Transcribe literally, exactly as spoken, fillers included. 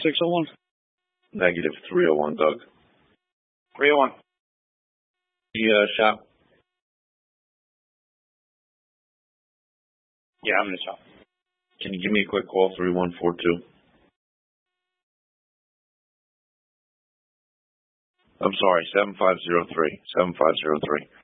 six oh one. Negative three oh one, Doug. three oh one. The uh, shop? Yeah, I'm in the shop. Can you give me a quick call, three one four two? I'm sorry, seven five zero three. seven five zero three.